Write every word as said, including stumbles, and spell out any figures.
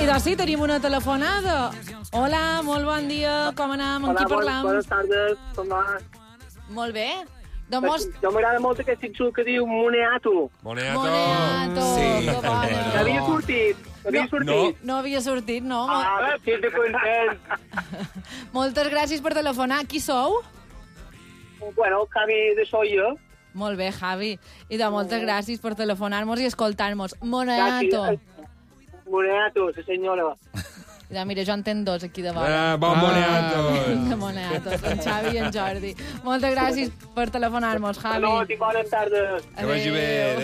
doncs sí, tenim una telefonada. Hola, molt bon dia, com anem? Amb qui parlam? Hola, bones tardes, com va? Molt bé. De most... Jo m'agrada molt aquest xicxu que diu Moneato. Moneato. Moneato, Sí. que bona. Que havia sortit, que havia sortit. No. No havia sortit, no? Ah, que de content. Moltes gràcies per telefonar. Qui sou? Bueno, Javi de soy jo. Molt bé, Javi. I de moltes gràcies per telefonar-nos i escoltar-nos. Moneato. Moneato, sí senyora. Ja, mira, jo en tenc dos aquí de vora. Ah, bon Moneato. De Moneato, en Xavi i en Jordi. Moltes gràcies per telefonar-nos, Javi. No, tinc bones tardes. Que vagi bé.